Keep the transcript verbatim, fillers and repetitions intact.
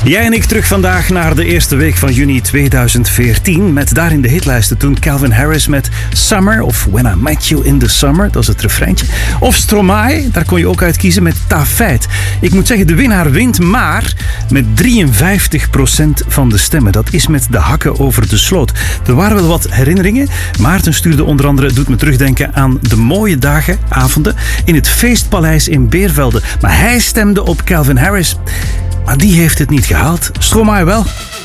Jij en ik terug vandaag naar de eerste week van juni tweeduizend veertien. Met daarin de hitlijsten toen Calvin Harris met Summer of When I Met You in the Summer. Dat is het refreintje. Of Stromae, daar kon je ook uit kiezen met Ta Feit. Ik moet zeggen, de winnaar wint, maar met drieënvijftig procent van de stemmen. Dat is met de hakken over de sloot. Er waren wel wat herinneringen. Maarten stuurde onder andere, doet me terugdenken aan de mooie dagen, avonden in het Feestpaleis in Beervelde. Maar hij stemde op Calvin Harris. Maar die heeft het niet gehaald. Stromae wel.